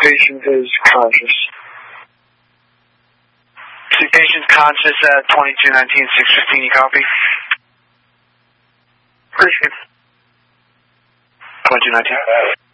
patient is conscious. The patient's conscious at 2219-615, you copy? Appreciate it. 2219.